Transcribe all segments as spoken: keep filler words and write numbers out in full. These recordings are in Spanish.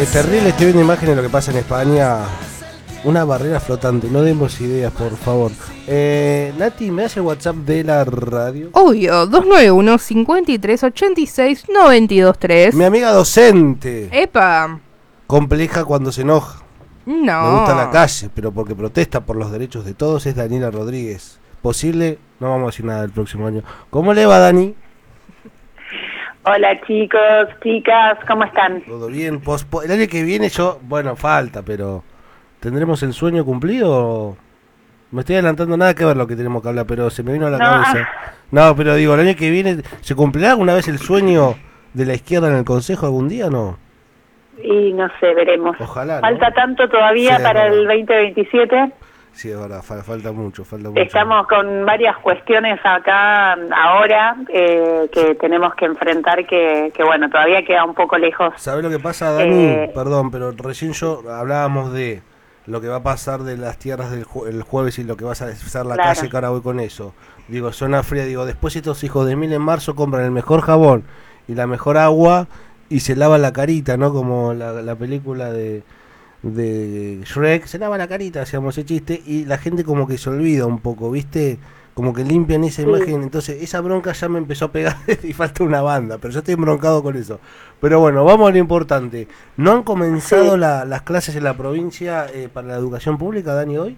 Eh, terrible, estoy viendo imágenes de lo que pasa en España. Una barrera flotante, no demos ideas, por favor. Eh, Nati, ¿me das el WhatsApp de la radio? Obvio, dos nueve uno, cinco tres, ocho seis, nueve dos tres. Mi amiga docente. Epa. Compleja cuando se enoja. No. Me gusta la calle, pero porque protesta por los derechos de todos, es Daniela Rodríguez. Posible, no vamos a decir nada del próximo año. ¿Cómo le va, Dani? Hola chicos, chicas, ¿cómo están? Todo bien. Pos, po, el año que viene yo, bueno, falta, pero ¿tendremos el sueño cumplido? Me estoy adelantando, nada que ver lo que tenemos que hablar, pero se me vino a la no, cabeza. ah. No, pero digo, el año que viene, ¿se cumplirá alguna vez el sueño de la izquierda en el Consejo algún día o no? Y no sé, veremos. Ojalá, ¿no? Falta tanto todavía sí, para el veinte veintisiete. Sí, es verdad, falta mucho, falta mucho. Estamos con varias cuestiones acá ahora eh, que tenemos que enfrentar que, que, bueno, todavía queda un poco lejos. ¿Sabés lo que pasa, Dani? Eh, Perdón, pero recién yo hablábamos de lo que va a pasar de las tierras del ju el jueves y lo que va a ser la claro. calle, que ahora voy con eso. Digo, zona fría, digo, después estos hijos de mil en marzo compran el mejor jabón y la mejor agua y se lavan la carita, ¿no? Como la, la película de... de Shrek, se lava la carita, hacíamos ese chiste, y la gente como que se olvida un poco, ¿viste? Como que limpian esa sí. imagen, entonces esa bronca ya me empezó a pegar y falta una banda, pero yo estoy embroncado con eso. Pero bueno, vamos a lo importante. ¿No han comenzado sí. la, las clases en la provincia eh, para la educación pública, Dani, hoy?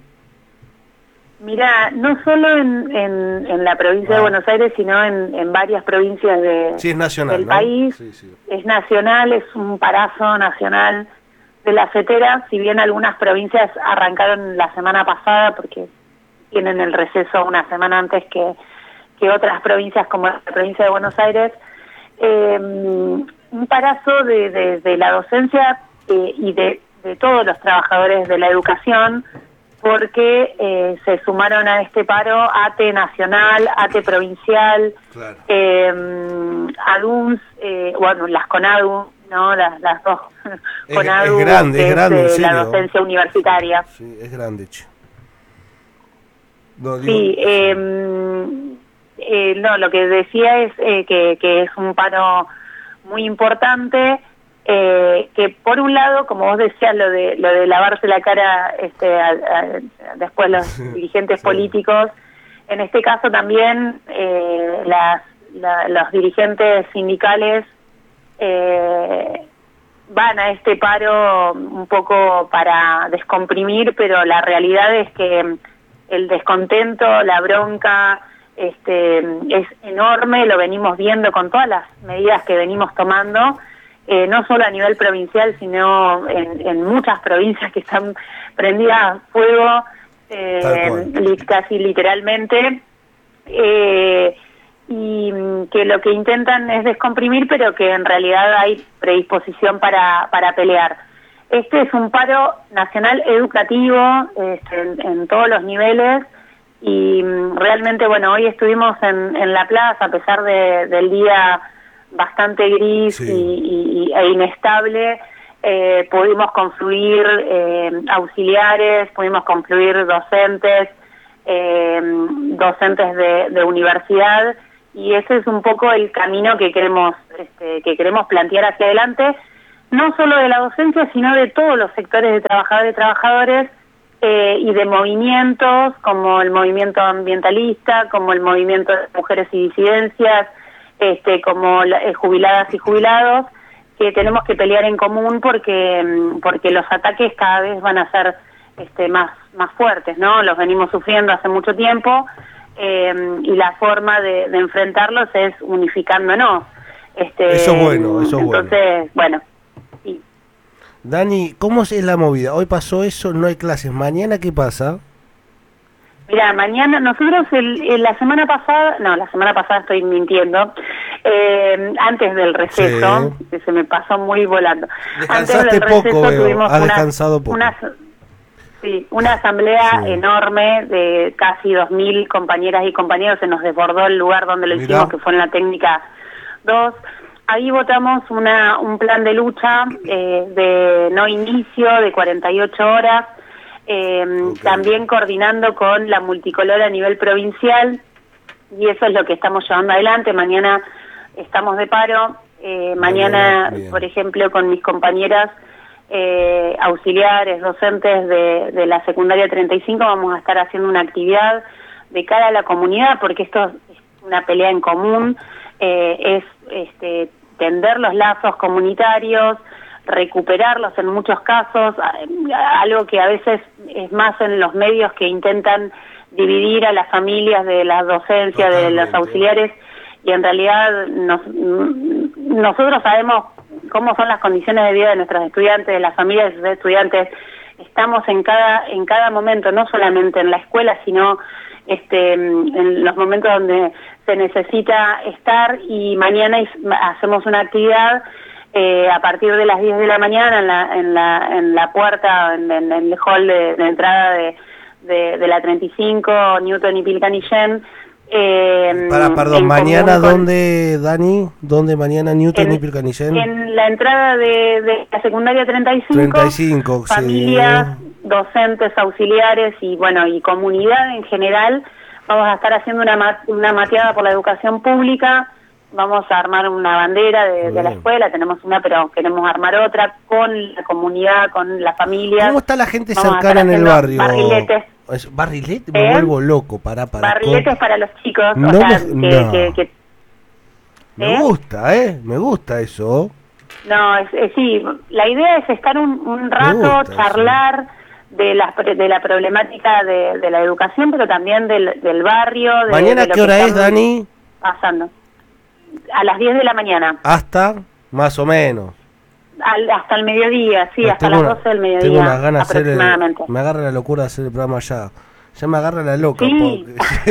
Mira, no solo en, en, en la provincia ah. de Buenos Aires, sino en, en varias provincias de, sí, es nacional, del ¿no? país. Sí, sí. Es nacional, es un parazo nacional de la CETERA, si bien algunas provincias arrancaron la semana pasada porque tienen el receso una semana antes que, que otras provincias como la provincia de Buenos Aires, eh, un parazo de, de, de la docencia eh, y de, de todos los trabajadores de la educación, porque eh, se sumaron a este paro A T E nacional, A T E provincial, claro. eh, A D U N S, eh, bueno, las CONADU, ¿no? Las, las dos es, CONADU, es grande, que es grande, es en la docencia universitaria. Sí, es grande, che. No, digo, sí, eh, eh, no, lo que decía es eh, que, que es un paro muy importante, eh, que por un lado, como vos decías, lo de lo de lavarse la cara este, a, a, después los dirigentes sí. políticos, en este caso también eh, las, la, los dirigentes sindicales eh, van a este paro un poco para descomprimir, pero la realidad es que el descontento, la bronca, este, es enorme, lo venimos viendo con todas las medidas que venimos tomando, eh, no solo a nivel provincial, sino en, en muchas provincias que están prendidas a fuego, eh, li, casi literalmente, eh, y que lo que intentan es descomprimir, pero que en realidad hay predisposición para, para pelear. Este es un paro nacional educativo este, en, en todos los niveles y realmente, bueno, hoy estuvimos en, en la plaza a pesar de, del día bastante gris sí. y, y, e inestable, eh, pudimos confluir eh, auxiliares, pudimos confluir docentes, eh, docentes de, de universidad y ese es un poco el camino que queremos, este, que queremos plantear hacia adelante, no solo de la docencia, sino de todos los sectores de trabajadores y trabajadores eh, y de movimientos como el movimiento ambientalista, como el movimiento de mujeres y disidencias, este, como la, eh, jubiladas y jubilados, que tenemos que pelear en común porque porque los ataques cada vez van a ser este, más, más fuertes, ¿no? Los venimos sufriendo hace mucho tiempo eh, y la forma de, de enfrentarlos es unificándonos. Este, eso es bueno, eso es bueno. Entonces, bueno. Sí. Dani, ¿cómo es la movida? Hoy pasó eso, no hay clases. ¿Mañana qué pasa? Mira, mañana, nosotros el, el, la semana pasada, no, la semana pasada estoy mintiendo, eh, antes del receso, sí. que se me pasó muy volando. Descansaste antes del receso poco, veo. tuvimos Has una, descansado poco. Una, sí, una asamblea sí. enorme de casi dos mil compañeras y compañeros, se nos desbordó el lugar donde lo Mirá. hicimos, que fue en la técnica dos. Ahí votamos una un plan de lucha eh, de no inicio, de cuarenta y ocho horas, eh, okay. también coordinando con la multicolor a nivel provincial, y eso es lo que estamos llevando adelante. Mañana estamos de paro, eh, mañana, bien, bien. por ejemplo, con mis compañeras, eh, auxiliares, docentes de, de la secundaria treinta y cinco, vamos a estar haciendo una actividad de cara a la comunidad, porque esto es una pelea en común, eh, es este, tender los lazos comunitarios, recuperarlos en muchos casos, algo que a veces es más en los medios que intentan dividir a las familias de la docencia, de los auxiliares, y en realidad nos, nosotros sabemos cómo son las condiciones de vida de nuestros estudiantes, de las familias de sus estudiantes. Estamos en cada en cada momento, no solamente en la escuela, sino este en los momentos donde se necesita estar, y mañana hacemos una actividad eh, a partir de las diez de la mañana en la en la en la puerta, en, en el hall de, de entrada de, de, de la treinta y cinco, Newton y Pilcanillén. Eh, Para, perdón, mañana, con, ¿dónde, Dani? ¿Dónde mañana Newton en, y Pilcanillén? En la entrada de, de la secundaria treinta y cinco, treinta y cinco, familias, sí. Docentes, auxiliares y bueno, y comunidad en general. Vamos a estar haciendo una, una mateada por la educación pública, vamos a armar una bandera de, de la escuela, tenemos una, pero queremos armar otra con la comunidad, con la familia. ¿Cómo está la gente cercana en el barrio? Barriletes. ¿Barrilete? Me ¿Eh? vuelvo loco, para, para. Barriletes para los chicos, no o sea, me, que, no. que, que, me ¿eh? gusta, ¿eh? Me gusta eso. No, es, es, sí, la idea es estar un, un rato, charlar eso. de la, de la problemática de, de la educación, pero también del, del barrio. De, ¿Mañana de lo qué hora que es, Dani? Pasando. A las diez de la mañana. ¿Hasta? Más o menos. Al, hasta el mediodía, sí, pues hasta las doce del mediodía. Tengo unas ganas aproximadamente. Hacer el, me agarra la locura de hacer el programa ya. Ya me agarra la loca. Sí.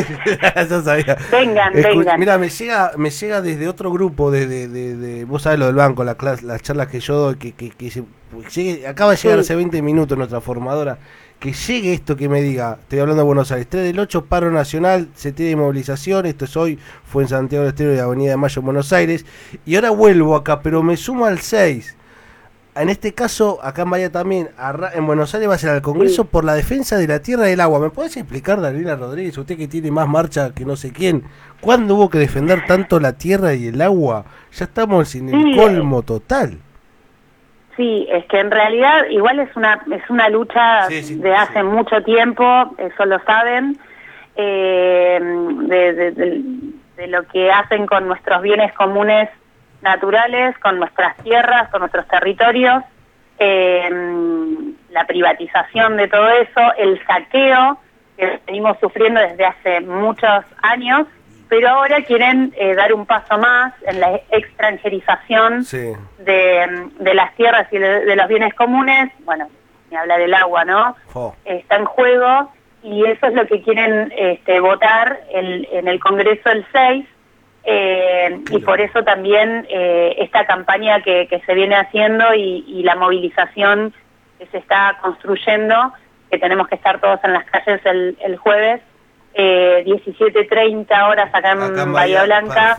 Ya sabía. Vengan, Escu vengan. Mira, me llega me llega desde otro grupo, de, de, de, de vos sabés lo del banco, la clase, las charlas que yo doy, que, que, que se, llegue, acaba de llegar sí. hace veinte minutos nuestra formadora, que llegue esto que me diga, estoy hablando de Buenos Aires, tres del ocho, paro nacional, se tiene movilización, esto es hoy, fue en Santiago del Estero y Avenida de Mayo en Buenos Aires, y ahora vuelvo acá, pero me sumo al seis. En este caso, acá en Bahía también, en Buenos Aires va a ser al Congreso sí. por la defensa de la tierra y del agua. ¿Me podés explicar, Daniela Rodríguez, usted que tiene más marcha que no sé quién, cuándo hubo que defender tanto la tierra y el agua? Ya estamos en el sí, colmo total. Sí, es que en realidad igual es una es una lucha sí, sí, de hace sí. mucho tiempo, eso lo saben, eh, de, de, de, de lo que hacen con nuestros bienes comunes naturales, con nuestras tierras, con nuestros territorios, eh, la privatización de todo eso, el saqueo que venimos sufriendo desde hace muchos años, pero ahora quieren eh, dar un paso más en la extranjerización sí. de, de las tierras y de, de los bienes comunes. Bueno, ni hablar del agua, ¿no? Oh. Está en juego, y eso es lo que quieren este, votar el, en el Congreso el seis. Eh, y por eso también eh, esta campaña que, que se viene haciendo y, y la movilización que se está construyendo, que tenemos que estar todos en las calles el, el jueves, eh, diecisiete treinta horas acá en, acá en Bahía Blanca.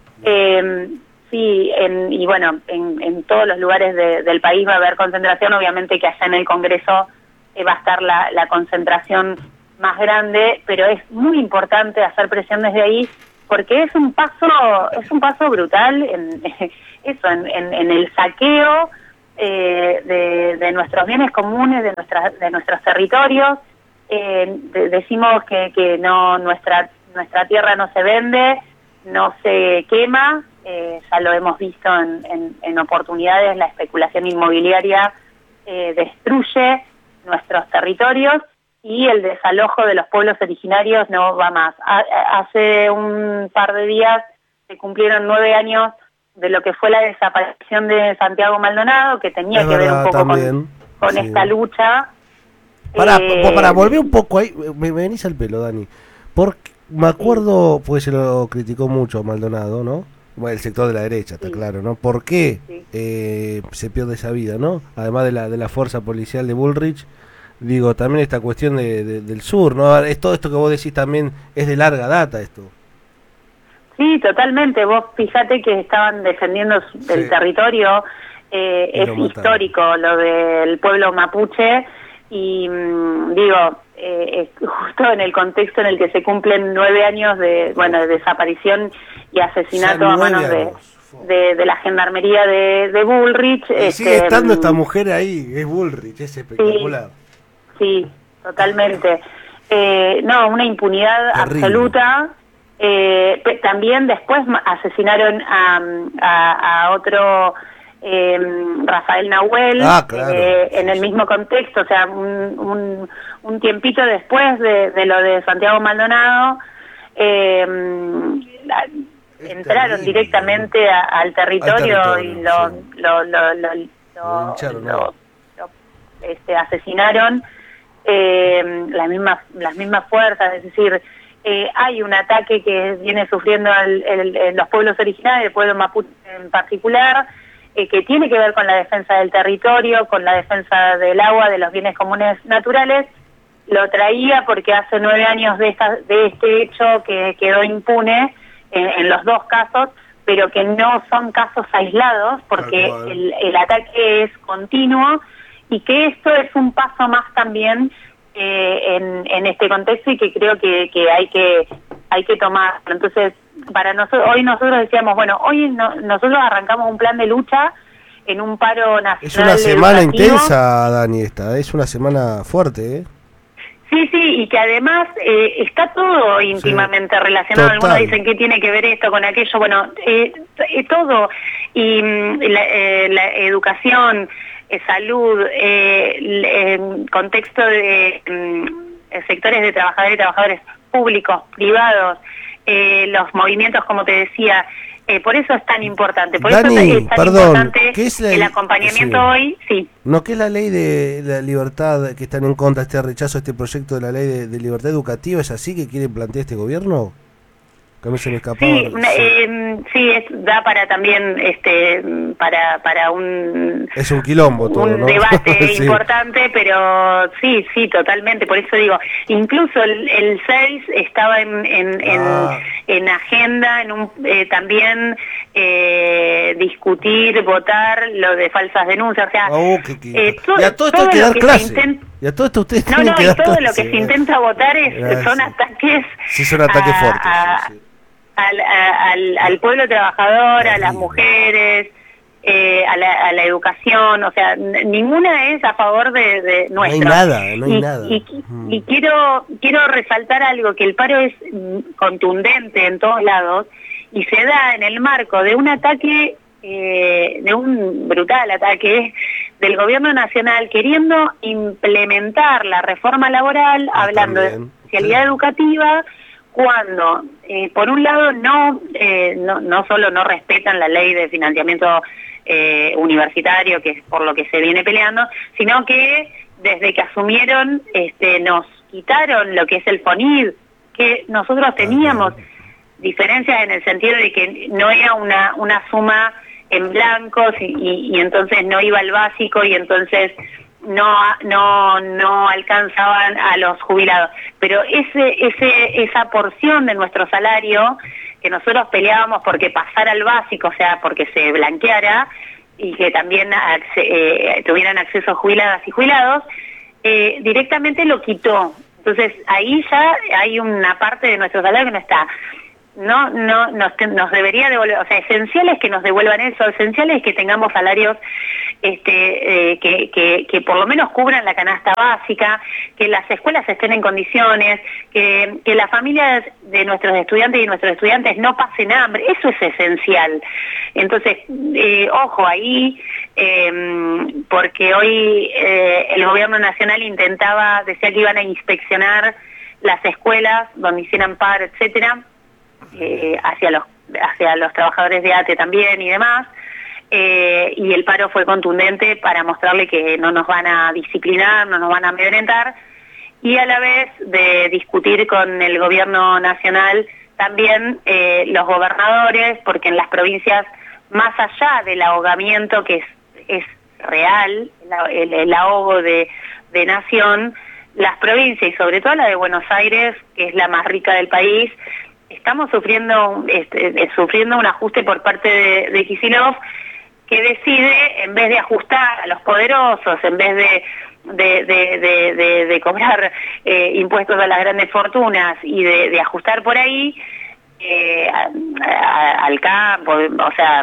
Eh, sí, en, y bueno, en, en todos los lugares de, del país va a haber concentración, obviamente que allá en el Congreso eh, va a estar la, la concentración más grande, pero es muy importante hacer presión desde ahí, porque es un paso es un paso brutal en eso en, en, en el saqueo eh, de, de nuestros bienes comunes, de nuestras de nuestros territorios. Eh, de, decimos que, que no nuestra nuestra tierra no se vende, no se quema, eh, ya lo hemos visto en, en, en oportunidades, la especulación inmobiliaria eh, destruye nuestros territorios. Y el desalojo de los pueblos originarios no va más. Hace un par de días se cumplieron nueve años de lo que fue la desaparición de Santiago Maldonado, que tenía es que verdad, ver un poco también. con, con sí. esta lucha. Para, eh, para volver un poco ahí, me, me venís al pelo, Dani. Porque me acuerdo, sí. pues se lo criticó mucho Maldonado, ¿no? Bueno, el sector de la derecha, está sí. claro, ¿no? ¿Por qué sí. eh, se pierde esa vida, no? Además de la de la fuerza policial de Bullrich. Digo, también esta cuestión de, de, del sur, ¿no? Es todo esto que vos decís también es de larga data esto. Sí, totalmente. Vos fíjate que estaban defendiendo sí. el territorio, eh, es histórico lo del pueblo mapuche, y mmm, digo, eh, es justo en el contexto en el que se cumplen nueve años de, bueno, de desaparición y asesinato o sea, a manos años. de... de, de la gendarmería de, de Bullrich. Y este, sigue estando esta mujer ahí, es Bullrich, es espectacular. Sí, sí, totalmente. Eh, no, una impunidad Terrible. absoluta. Eh, también después asesinaron a, a, a otro... Eh, Rafael Nahuel, ah, claro. eh, sí, en el sí. mismo contexto, o sea, un, un, un tiempito después de, de lo de Santiago Maldonado, eh, la, entraron terrible, directamente a, al, territorio al territorio y lo, sí. lo, lo, lo, lo, lo, hincharon, lo, no. lo este, asesinaron eh, las mismas las mismas fuerzas, es decir, eh, hay un ataque que viene sufriendo el, el, el, los pueblos originarios, el pueblo mapuche en particular, Eh, que tiene que ver con la defensa del territorio, con la defensa del agua, de los bienes comunes naturales. Lo traía porque hace nueve años de, esta, de este hecho que quedó impune en, en los dos casos, pero que no son casos aislados, porque el, el ataque es continuo y que esto es un paso más también eh, en, en este contexto y que creo que, que hay que hay que tomar. Entonces, para nosotros, hoy nosotros decíamos, bueno, hoy no, nosotros arrancamos un plan de lucha en un paro nacional. Es una semana educativo. intensa, Dani, esta, es una semana fuerte, ¿eh? Sí, sí, y que además eh, está todo íntimamente sí, relacionado. Total. Algunos dicen que tiene que ver esto con aquello, bueno, eh, eh, todo. Y la, eh, la educación, eh, salud, eh, el contexto de eh, sectores de trabajadores y trabajadores públicos, privados, eh, los movimientos, como te decía, eh, por eso es tan importante. Por Dani, eso es tan perdón, importante ¿qué es la, el acompañamiento sí. hoy, sí. ¿No qué es la ley de la libertad, que están en contra, este rechazo a este proyecto de la ley de, de libertad educativa? ¿Es así que quiere plantear este gobierno? Que a mí se me escapaba. Sí, sí. Eh, sí es, da para también, este, para para un... Es un quilombo todo, un ¿no? debate sí. importante, pero sí, sí, totalmente. Por eso digo, incluso el, el seis estaba en en, ah. en, en agenda, en un eh, también eh, discutir, votar lo de falsas denuncias. O sea, oh, que, que... Eh, to, y a todo esto todo hay que dar que clase. Intent... Y a todo esto ustedes no, tienen no, que y dar todo clase. lo que se intenta votar es, Gracias. son ataques. Sí, son ataques a, fuertes. A, sí, sí. Al, a, al, al pueblo trabajador, a las mujeres, eh, a, la, a la educación, o sea, n- ninguna es a favor de, de nuestro. No hay nada, no hay y, nada. Y, mm. y quiero quiero resaltar algo, que el paro es contundente en todos lados y se da en el marco de un ataque, eh, de un brutal ataque del gobierno nacional queriendo implementar la reforma laboral, ah, hablando también. de especialidad sí. educativa, cuando eh, por un lado no, eh, no no solo no respetan la ley de financiamiento eh, universitario, que es por lo que se viene peleando, sino que desde que asumieron este, nos quitaron lo que es el FONID, que nosotros teníamos ah, diferencias en el sentido de que no era una una suma en blancos y, y, y entonces no iba al básico y entonces no no no alcanzaban a los jubilados, pero ese ese esa porción de nuestro salario que nosotros peleábamos porque pasara al básico, o sea, porque se blanqueara y que también eh, tuvieran acceso jubiladas y jubilados, eh, directamente lo quitó. Entonces ahí ya hay una parte de nuestro salario que no está. No, no, nos, nos debería devolver, o sea, esencial es que nos devuelvan eso, esencial es que tengamos salarios este, eh, que, que, que por lo menos cubran la canasta básica, que las escuelas estén en condiciones, que, que las familias de nuestros estudiantes y nuestros estudiantes no pasen hambre, eso es esencial. Entonces, eh, ojo ahí, eh, porque hoy eh, el gobierno nacional intentaba, decía que iban a inspeccionar las escuelas donde hicieran paro, etcétera, Eh, hacia los hacia los trabajadores de A T E también y demás, eh, y el paro fue contundente para mostrarle que no nos van a disciplinar, no nos van a amedrentar, y a la vez de discutir con el gobierno nacional también eh, los gobernadores, porque en las provincias, más allá del ahogamiento que es, es real, el, el ahogo de, de nación, las provincias y sobre todo la de Buenos Aires, que es la más rica del país, estamos sufriendo este, sufriendo un ajuste por parte de, de Kicillof, que decide, en vez de ajustar a los poderosos, en vez de de, de, de, de, de cobrar eh, impuestos a las grandes fortunas y de, de ajustar por ahí, eh, a, a, al campo, o sea...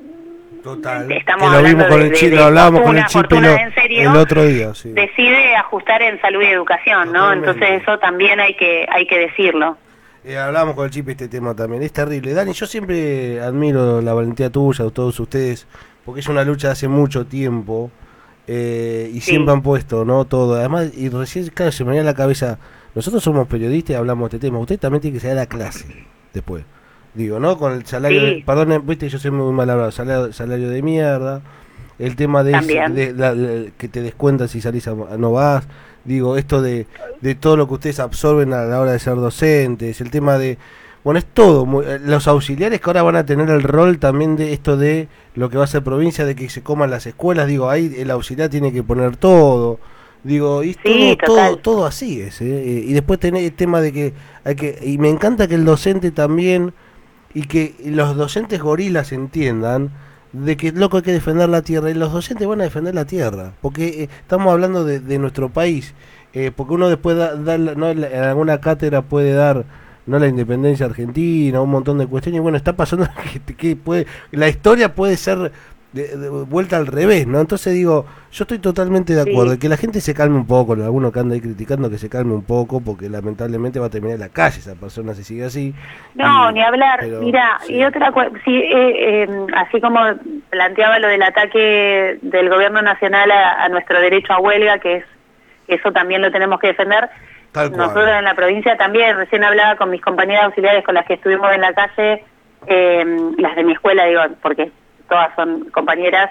Total, estamos que lo vimos con de, el de, chip, de lo hablábamos fortuna, con el chip fortuna lo, en serio, el otro día, sí. Decide ajustar en salud y educación, Totalmente. ¿no? Entonces eso también hay que hay que decirlo. Eh, hablábamos con el chip este tema también, es terrible. Dani, yo siempre admiro la valentía tuya, de todos ustedes, porque es una lucha de hace mucho tiempo, eh, y Sí. siempre han puesto, ¿no? Todo, además, y recién, claro, se me venía a la cabeza, nosotros somos periodistas y hablamos de este tema, usted también tiene que salir a la clase, después. Digo, ¿no? Con el salario, Sí. de, perdón, viste, yo soy muy mal hablado, salario, salario de mierda, el tema de, ese, de la, la, que te descuentan si salís a, a no vas, digo, esto de, de todo lo que ustedes absorben a la hora de ser docentes, el tema de, bueno, es todo, muy, los auxiliares que ahora van a tener el rol también de esto de lo que va a ser provincia, de que se coman las escuelas, digo, ahí el auxiliar tiene que poner todo, digo, y sí, todo, todo, todo así es, ¿eh? Y después tenés el tema de que hay que, y me encanta que el docente también, y que los docentes gorilas entiendan de que loco hay que defender la tierra, y los docentes van a defender la tierra, porque eh, estamos hablando de, de nuestro país, eh, porque uno después da, da, no, en alguna cátedra puede dar no la independencia argentina, un montón de cuestiones, y bueno, está pasando que, que puede, la historia puede ser de, de vuelta al revés, ¿no? Entonces digo, yo estoy totalmente de acuerdo, sí. Que la gente se calme un poco, alguno que anda ahí criticando que se calme un poco, porque lamentablemente va a terminar en la calle esa persona si sigue así. No, y, ni hablar, pero, mira, sí. y otra cosa, sí, eh, eh, así como planteaba lo del ataque del gobierno nacional a, a nuestro derecho a huelga, que es eso también lo tenemos que defender. Tal cual. Nosotros en la provincia también, recién hablaba con mis compañeras auxiliares con las que estuvimos en la calle, eh, las de mi escuela, digo, porque todas son compañeras,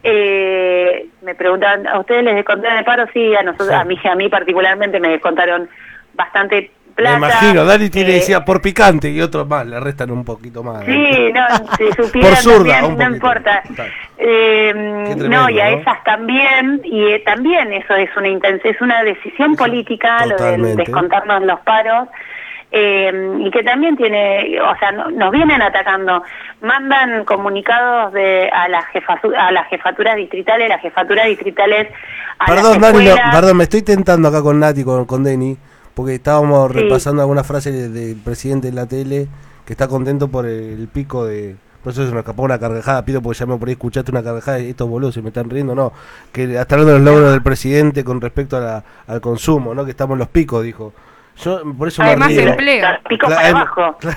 eh, me preguntaban, ¿a ustedes les descontaron el paro? Sí, a nosotros, sí. a mí a mí particularmente me descontaron bastante plata. Me imagino, Dani tiene, eh, decía por picante y otros más, le restan un poquito más. Sí, no, si supieran por zurda, también, un no poquito. importa. Eh, tremendo, no, y a ¿no? esas también, y eh, también eso es una intensa, es una decisión eso, política, totalmente. Lo de descontarnos los paros, eh, y que también tiene, o sea, no, nos vienen atacando, mandan comunicados de a las jefatura, a las jefaturas distritales, las jefaturas distritales a Perdón, las Dani, no, escuelas. perdón, me estoy tentando acá con Nati, con, con Deni, porque estábamos Sí. repasando algunas frases del presidente de la tele, que está contento por el pico de... Por eso se me escapó una carcajada, pido porque ya me por ahí escuchaste una carcajada, y estos boludos se me están riendo, no, que hasta hablando de los logros del presidente con respecto a la, al consumo, ¿no? Que estamos en los picos, dijo. Yo por eso Además me río. empleo. Picos Cla- para em- abajo. cla-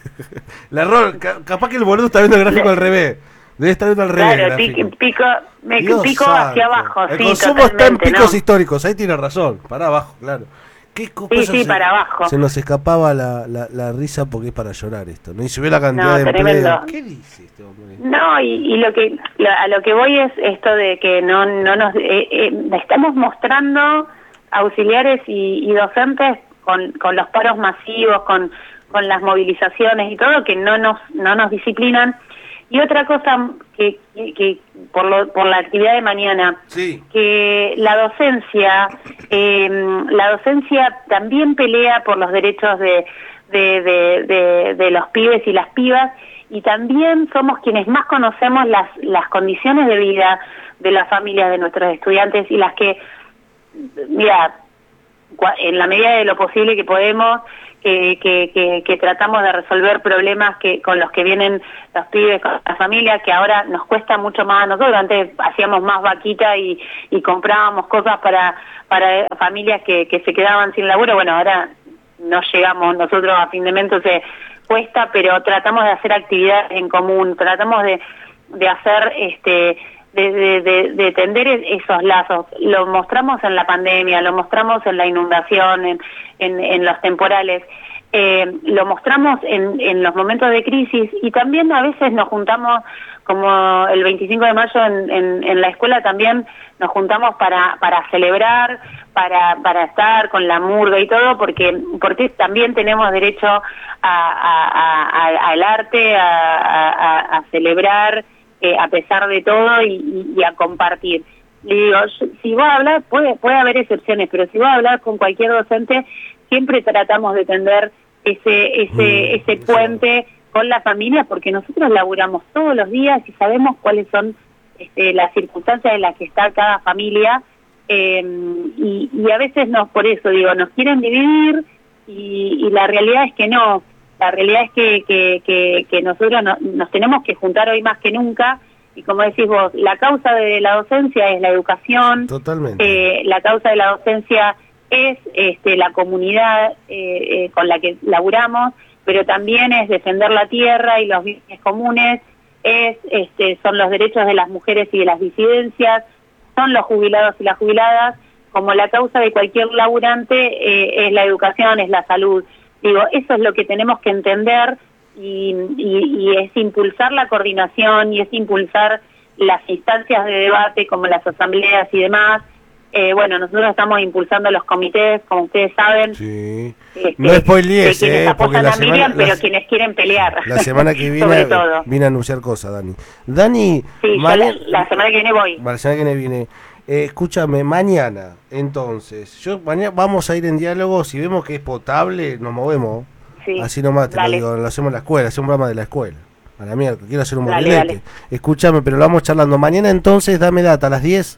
el error, ca- capaz que el boludo está viendo el gráfico al revés. Debe estar viendo al revés. el Claro, gráfico. pico, pico, me, Dios pico santo. hacia abajo, El sí, consumo totalmente, está en picos ¿no? históricos, ahí tiene razón, para abajo, claro. ¿Qué co- Sí, eso sí, se, para abajo. Se nos escapaba la, la, la risa porque es para llorar esto, ¿no? Y se ve la cantidad No, de tremendo. empleo. ¿Qué dice este hombre? No, y, y lo que lo, a lo que voy es esto de que no no nos eh, eh, estamos mostrando auxiliares y, y docentes con, con los paros masivos, con con las movilizaciones y todo, que no nos no nos disciplinan. Y otra cosa que, que, que por lo, por la actividad de mañana, Sí. que la docencia eh, la docencia también pelea por los derechos de de, de, de de los pibes y las pibas, y también somos quienes más conocemos las las condiciones de vida de las familias de nuestros estudiantes, y las que, mira, en la medida de lo posible que podemos, que, que, que, que tratamos de resolver problemas que con los que vienen los pibes, con las familias, que ahora nos cuesta mucho más a nosotros. Antes hacíamos más vaquita y, y comprábamos cosas para para familias que, que se quedaban sin laburo. Bueno, ahora no llegamos nosotros a fin de mes, entonces cuesta, pero tratamos de hacer actividades en común, tratamos de, de hacer este de, de, de, de tender esos lazos. Lo mostramos en la pandemia, lo mostramos en la inundación, en, en, en los temporales, eh, lo mostramos en, en los momentos de crisis, y también a veces nos juntamos, como el veinticinco de mayo en, en, en la escuela también nos juntamos para para celebrar, para para estar con la murga y todo, porque porque también tenemos derecho a, a, a, a, al arte, a, a, a celebrar, eh, a pesar de todo, y, y a compartir. Le digo, si vos hablar, puede puede haber excepciones, pero si vos hablar con cualquier docente, siempre tratamos de tender ese ese mm, ese puente con la familia, porque nosotros laburamos todos los días y sabemos cuáles son este, las circunstancias en las que está cada familia, eh, y, y a veces nos, por eso digo, nos quieren dividir, y, y la realidad es que no. la realidad es que, que, que, que nosotros no, nos tenemos que juntar hoy más que nunca, y como decís vos, la causa de la docencia es la educación. Totalmente. Eh, la causa de la docencia es este, la comunidad eh, eh, con la que laburamos, pero también es defender la tierra y los bienes comunes, es este, son los derechos de las mujeres y de las disidencias, son los jubilados y las jubiladas, como la causa de cualquier laburante eh, es la educación, es la salud. Digo, eso es lo que tenemos que entender y, y, y es impulsar la coordinación y es impulsar las instancias de debate como las asambleas y demás. Eh, bueno, nosotros estamos impulsando los comités, como ustedes saben. Sí. Este, No spoilees, de quienes eh, porque apoyan la a semana, Miriam, pero la, quienes quieren pelear. la semana que viene Sobre todo. viene a anunciar cosas, Dani. Dani, Sí, ma- yo la, la semana que viene voy. la semana que viene. Eh, escúchame, mañana, entonces, yo mañana vamos a ir en diálogo, si vemos que es potable, nos movemos. Sí. Así nomás te Dale. lo digo, lo hacemos en la escuela, hacemos un programa de la escuela. A la mierda, quiero hacer un Dale, movilete. dale. Escúchame, pero lo vamos charlando. Mañana entonces, dame data, a las diez.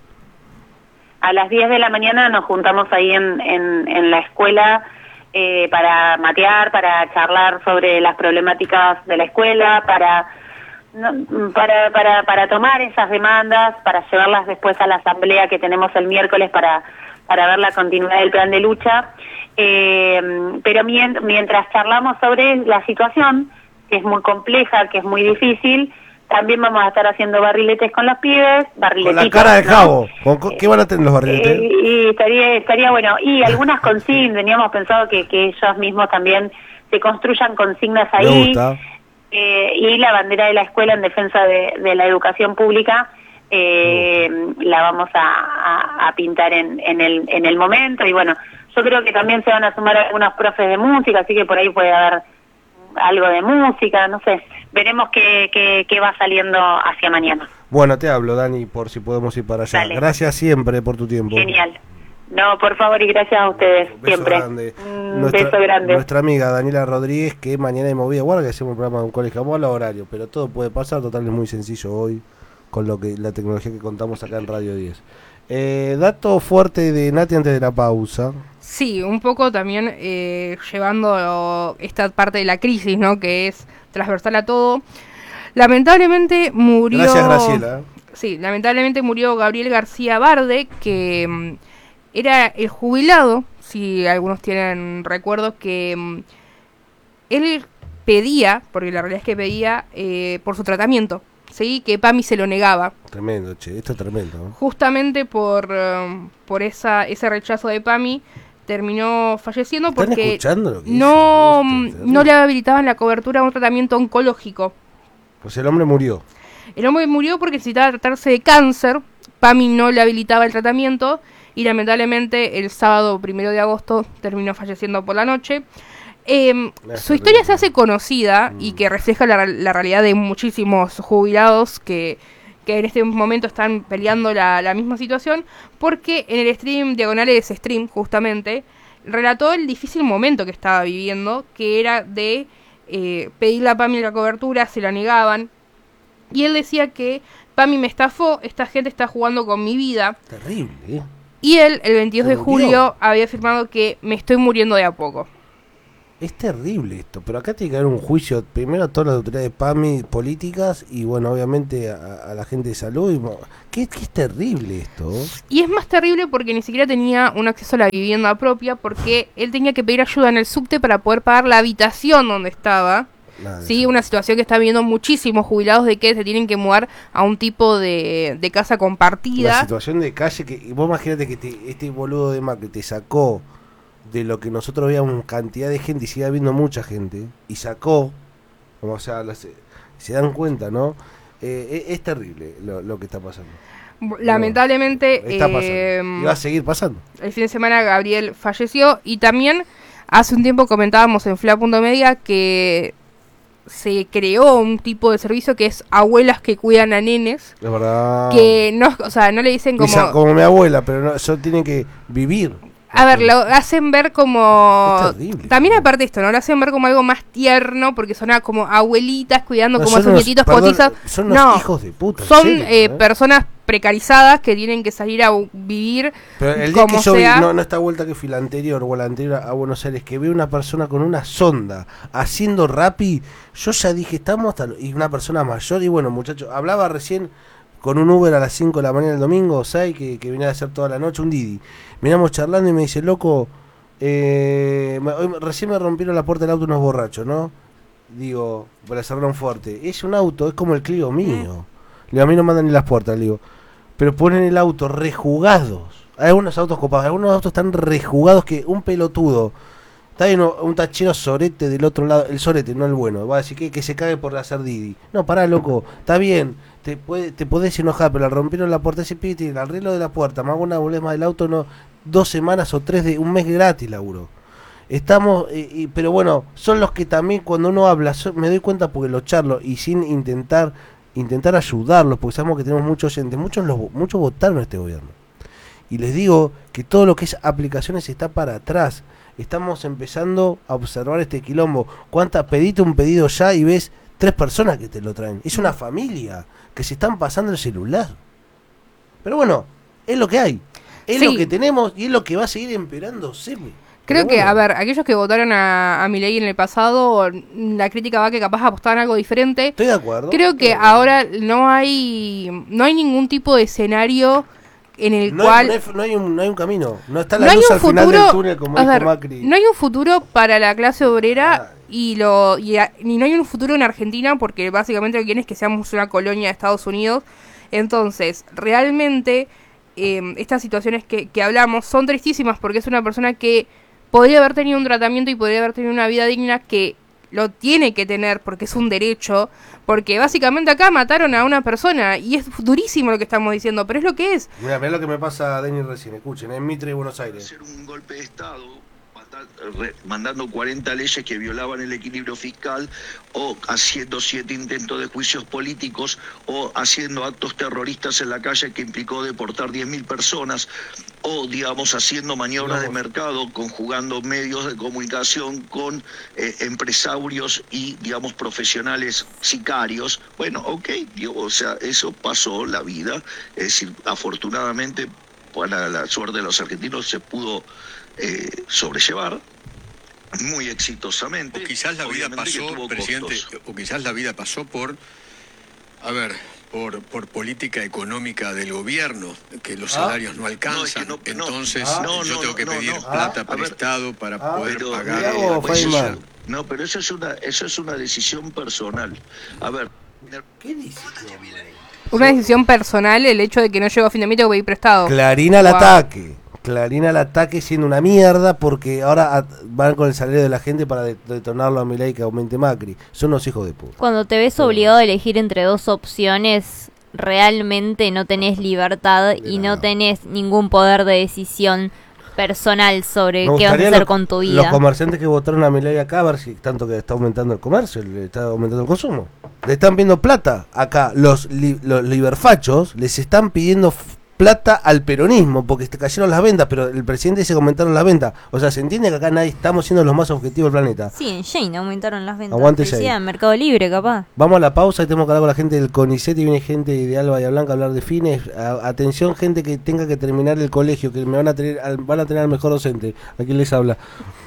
A las diez de la mañana nos juntamos ahí en, en, en la escuela eh, para matear, para charlar sobre las problemáticas de la escuela, para, no, para, para, para tomar esas demandas, para llevarlas después a la asamblea que tenemos el miércoles para, para ver la continuidad del plan de lucha. Eh, pero mien- mientras charlamos sobre la situación, que es muy compleja, que es muy difícil, también vamos a estar haciendo barriletes con los pibes, Con barriletitos, la cara de ¿no? Jabo. ¿Con co- ¿Qué van a tener los barriletes? Eh, y estaría estaría bueno. Y algunas consignas, teníamos pensado que, que ellos mismos también se construyan consignas Me ahí. gusta. Eh, y la bandera de la escuela en defensa de, de la educación pública eh, la vamos a, a, a pintar en, en, el, en el momento. Y bueno, yo creo que también se van a sumar algunos profes de música, así que por ahí puede haber algo de música, no sé. Veremos qué, qué, qué va saliendo hacia mañana. Bueno, te hablo, Dani, por si podemos ir para allá. Dale. Gracias siempre por tu tiempo. Genial. No, por favor, y gracias a ustedes, Beso siempre. grande. Un Nuestra, beso grande. nuestra amiga Daniela Rodríguez, que mañana hay movida. Guarda que hacemos un programa de un colegio, vamos al horario, pero todo puede pasar. Total, es muy sencillo hoy con lo que la tecnología que contamos acá en Radio diez. Eh, dato fuerte de Nati antes de la pausa. Sí, un poco también eh, llevando esta parte de la crisis, ¿no? Que es transversal a todo. Lamentablemente murió... Gracias, Graciela. Sí, lamentablemente murió Gabriel García Barde, que mm, era el jubilado, si algunos tienen recuerdos, que mm, él pedía, porque la realidad es que pedía eh, por su tratamiento, ¿sí? Que Pami se lo negaba. Tremendo, che, esto es tremendo, ¿no? Justamente por, um, por esa ese rechazo de Pami, terminó falleciendo ¿Están porque escuchando lo que no, dicen? Esto es no le habilitaban la cobertura a un tratamiento oncológico. Pues el hombre murió. El hombre murió porque necesitaba tratarse de cáncer, Pami no le habilitaba el tratamiento y lamentablemente el sábado primero de agosto terminó falleciendo por la noche. Eh, su historia se hace conocida y que refleja la, la realidad de muchísimos jubilados que, que en este momento están peleando la, la misma situación, porque en el stream Diagonales Stream, justamente, relató el difícil momento que estaba viviendo, que era de eh, pedirle a Pami la cobertura, se la negaban, y él decía que Pami me estafó, esta gente está jugando con mi vida. Terrible, ¿eh? Y él, el veintidós Se de murió. julio, había afirmado que me estoy muriendo de a poco. Es terrible esto, pero acá tiene que haber un juicio, primero a todas las autoridades de PAMI políticas y bueno, obviamente a, a la gente de salud. Y, bueno, ¿qué, qué es terrible esto? Y es más terrible porque ni siquiera tenía un acceso a la vivienda propia, porque él tenía que pedir ayuda en el subte para poder pagar la habitación donde estaba. Nada, Sí, eso. una situación que está viviendo muchísimos jubilados de que se tienen que mudar a un tipo de, de casa La compartida. situación de calle que, y vos imagínate que te- este boludo de Macri te sacó de lo que nosotros veíamos cantidad de gente y sigue habiendo mucha gente y sacó, como, o sea, las- se dan cuenta, ¿no? Eh, es, es terrible lo, lo que está pasando. Lamentablemente, Está pasando. eh, Y va a seguir pasando. el fin de semana Gabriel falleció y también hace un tiempo comentábamos en Fla punto media que se creó un tipo de servicio que es abuelas que cuidan a nenes, Es verdad. que no, o sea, no le dicen como... Esa- como mi abuela, pero no, eso tienen que vivir. A ver, lo hacen ver como... Es terrible. También aparte de esto, ¿no? Lo hacen ver como algo más tierno, porque son como abuelitas cuidando No, como a son sus unos- nietitos perdón, potizos. son unos No, hijos de puta, en son serio, eh, ¿eh? personas precarizadas que tienen que salir a vivir Pero el día como que yo vi, sea. no, no esta vuelta que fui la anterior o la anterior a Buenos Aires, que veo una persona con una sonda haciendo rapi, yo ya dije, estamos hasta lo- y una persona mayor, y bueno, muchachos, hablaba recién con un Uber a las cinco de la mañana el domingo, seis, que, que venía a hacer toda la noche, un Didi. Veníamos charlando y me dice, loco, eh, me- hoy recién me rompieron la puerta del auto unos borrachos, ¿no? Digo, me la cerraron fuerte. Es un auto, es como el Clio mío. Le digo, a mí no mandan ni las puertas, le digo. Pero ponen el auto rejugados. Hay algunos autos copados, algunos autos están rejugados que un pelotudo. Está bien, un tachero sorete del otro lado, el sorete, no el bueno. Va a decir que, que se cague por hacer Didi. No, pará, loco, está bien, te, puede, te podés enojar, pero le rompieron la puerta ese pibe, el arreglo de la puerta, más una bolema del auto, no, dos semanas o tres de un mes gratis, laburo. Estamos, eh, y, pero bueno, son los que también cuando uno habla, so, me doy cuenta porque los charlo y sin intentar intentar ayudarlos, porque sabemos que tenemos muchos oyentes, muchos los muchos votaron a este gobierno. Y les digo que todo lo que es aplicaciones está para atrás. Estamos empezando a observar este quilombo. ¿Cuántas? Pedite un pedido ya y ves tres personas que te lo traen. Es una familia que se están pasando el celular. Pero bueno, es lo que hay. Es Sí. lo que tenemos y es lo que va a seguir empeorándose. Creo Pero que, bueno. a ver, aquellos que votaron a, a Milei en el pasado, la crítica va que capaz apostaban algo diferente. Estoy de acuerdo. Creo que Estoy de acuerdo. ahora no hay no hay ningún tipo de escenario en el No cual... hay, no, hay, no, hay un, no hay un camino. No está la no hay luz un al final futuro, del túnel como a dijo ver, Macri. no hay un futuro para la clase obrera Ay. y lo y, a- ni no hay un futuro en Argentina porque básicamente lo que quieren es que seamos una colonia de Estados Unidos. Entonces, realmente eh, estas situaciones que, que hablamos son tristísimas porque es una persona que podría haber tenido un tratamiento y podría haber tenido una vida digna, que lo tiene que tener porque es un derecho, porque básicamente acá mataron a una persona y es durísimo lo que estamos diciendo, pero es lo que es. Mira, mirá lo que me pasa a Denis recién, escuchen, en Mitre, Buenos Aires. Hacer un golpe de Estado, manda- re- mandando cuarenta leyes que violaban el equilibrio fiscal, o haciendo siete intentos de juicios políticos, o haciendo actos terroristas en la calle que implicó deportar diez mil personas, o, digamos, haciendo maniobras de mercado, conjugando medios de comunicación con eh, empresarios y, digamos, profesionales sicarios. Bueno, ok, digo, o sea, eso pasó la vida. Es decir, afortunadamente, para la suerte de los argentinos, se pudo eh, sobrellevar muy exitosamente. O quizás la vida Obviamente que pasó, tuvo presidente, costos. o quizás la vida pasó por, a ver, por, por política económica del gobierno, que los Ah. salarios no alcanzan. No, es que no, no. Entonces Ah. No, yo no, tengo que no, pedir no. plata Ah, a ver. prestado para Ah. poder Pero, pagar. mirá eh, vos, pues eso- Feynman. no, pero eso es una, eso es una decisión personal. A ver, ¿Qué dice? Una decisión personal el hecho de que no llego a fin de mes tengo que pedir prestado. Clarina al Wow. ataque. Clarina al ataque siendo una mierda porque ahora a- van con el salario de la gente para de- detonarlo a Milei que aumente Macri. Son los hijos de puta. Cuando te ves obligado a elegir entre dos opciones, realmente no tenés libertad De y nada. no tenés ningún poder de decisión personal sobre Me qué vas a gustaría hacer lo- con tu Los vida. comerciantes que votaron a Milei acá, a ver si tanto que está aumentando el comercio, le está aumentando el consumo. Le están pidiendo plata acá. Los, li- los liberfachos les están pidiendo f- plata al peronismo porque te cayeron las ventas, pero el presidente dice que aumentaron las ventas. O sea, se entiende que acá nadie estamos siendo los más objetivos del planeta. Sí, en Shane aumentaron las ventas. Aguante Decía, Shane. en Mercado Libre, capaz. Vamos a la pausa y tenemos que hablar con la gente del CONICET y viene gente de Alba y Blanca a hablar de fines. A- atención, gente que tenga que terminar el colegio, que me van a tener al, van a tener al mejor docente. ¿A quién les habla?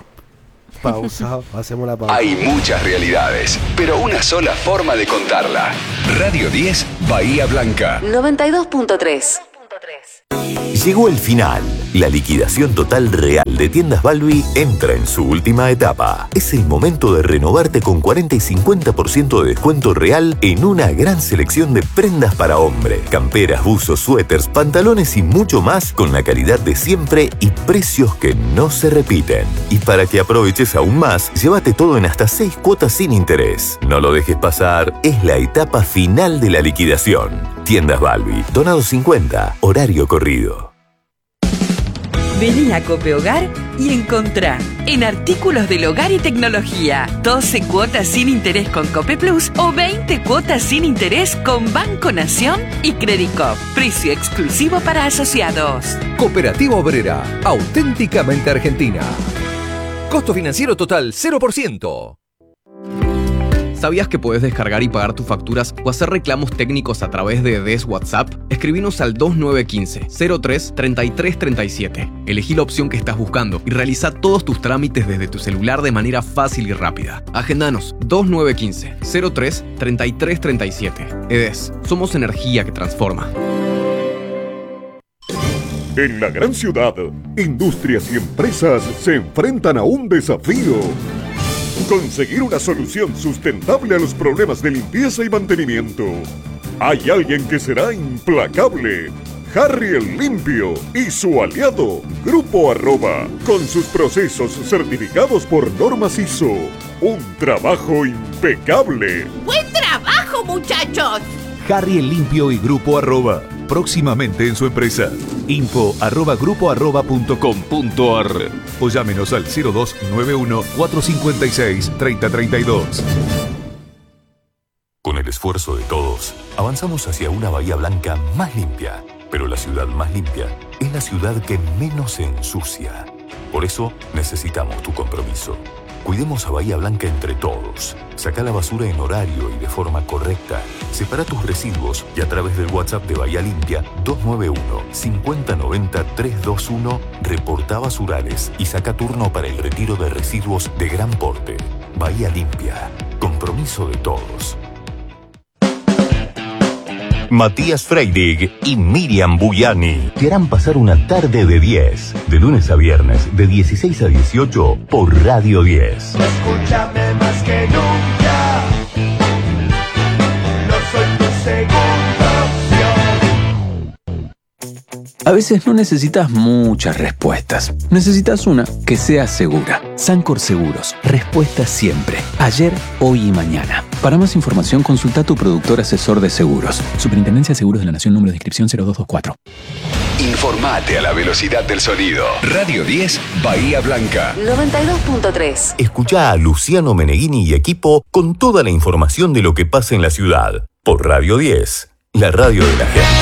Pausa, hacemos la pausa. Hay muchas realidades, pero una sola forma de contarla. Radio diez, Bahía Blanca. noventa y dos punto tres. Llegó el final. La liquidación total real de Tiendas Balbi entra en su última etapa. Es el momento de renovarte con cuarenta y cincuenta por ciento de descuento real en una gran selección de prendas para hombre. Camperas, buzos, suéteres, pantalones y mucho más con la calidad de siempre y precios que no se repiten. Y para que aproveches aún más, llévate todo en hasta seis cuotas sin interés. No lo dejes pasar, es la etapa final de la liquidación. Tiendas Balbi, Donado cincuenta, horario corrido. Vení a Cope Hogar y encontrá en artículos del hogar y tecnología doce cuotas sin interés con Cope Plus o veinte cuotas sin interés con Banco Nación y Credicop. Precio exclusivo para asociados. Cooperativa Obrera, auténticamente argentina. Costo financiero total cero por ciento. ¿Sabías que podés descargar y pagar tus facturas o hacer reclamos técnicos a través de E D E S WhatsApp? Escribinos al dos nueve uno cinco, cero tres, treinta y tres treinta y siete. Elegí la opción que estás buscando y realiza todos tus trámites desde tu celular de manera fácil y rápida. Agendanos dos nueve uno cinco, cero tres, treinta y tres treinta y siete. E D E S, somos energía que transforma. En la gran ciudad, industrias y empresas se enfrentan a un desafío. Conseguir una solución sustentable a los problemas de limpieza y mantenimiento. Hay alguien que será implacable. Harry el Limpio y su aliado, Grupo Arroba, con sus procesos certificados por normas I S O. Un trabajo impecable. ¡Buen trabajo, muchachos! Harry el Limpio y Grupo Arroba, próximamente en su empresa. Info arroba grupo arroba punto com punto ar o llámenos al cero dos nueve uno, cuatro cinco seis, tres cero tres dos. Con el esfuerzo de todos, avanzamos hacia una Bahía Blanca más limpia. Pero la ciudad más limpia es la ciudad que menos se ensucia. Por eso necesitamos tu compromiso. Cuidemos a Bahía Blanca entre todos. Saca la basura en horario y de forma correcta. Separa tus residuos y a través del WhatsApp de Bahía Limpia dos nueve uno, cinco cero nueve cero, tres dos uno reporta basurales y saca turno para el retiro de residuos de gran porte. Bahía Limpia. Compromiso de todos. Matías Freidig y Miriam Buyani te harán pasar una tarde de diez, de lunes a viernes, de dieciséis a dieciocho, por Radio diez. Escúchame más que nunca, no soy tu segunda opción. A veces no necesitas muchas respuestas, necesitas una que sea segura. Sancor Seguros, respuesta siempre, ayer, hoy y mañana. Para más información, consulta a tu productor asesor de seguros. Superintendencia de Seguros de la Nación, número de inscripción cero dos dos cuatro. Informate a la velocidad del sonido. Radio diez, Bahía Blanca. noventa y dos punto tres. Escucha a Luciano Meneghini y equipo con toda la información de lo que pasa en la ciudad. Por Radio diez, la radio de la gente.